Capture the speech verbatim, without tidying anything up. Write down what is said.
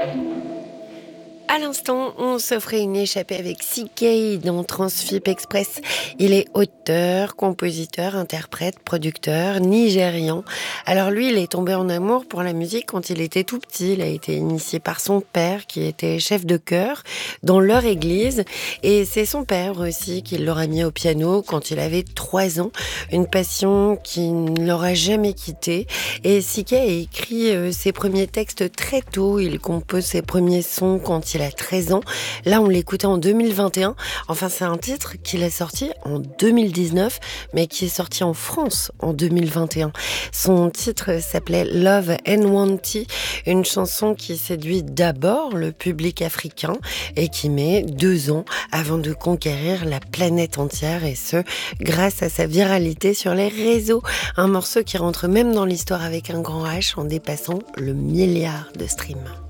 À l'instant, on s'offrait une échappée avec C K dans Transfip Express. Il est auteur, compositeur, interprète, producteur, nigérian. Alors lui, il est tombé en amour pour la musique quand il était tout petit. Il a été initié par son père qui était chef de chœur dans leur église. Et c'est son père aussi qui l'aura mis au piano quand il avait trois ans. Une passion qui ne l'aura jamais quitté. Et C K a écrit euh, ses premiers textes très tôt. Il compose ses premiers sons quand il a treize ans. Là, on l'écoutait en deux mille vingt et un. Enfin, c'est un titre qu'il a sorti en deux mille dix-neuf, mais qui est sorti en France en deux mille vingt et un. Son titre s'appelait Love and Wanty, une chanson qui séduit d'abord le public africain et qui met deux ans avant de conquérir la planète entière, et ce, grâce à sa viralité sur les réseaux. Un morceau qui rentre même dans l'histoire avec un grand H en dépassant le milliard de streams.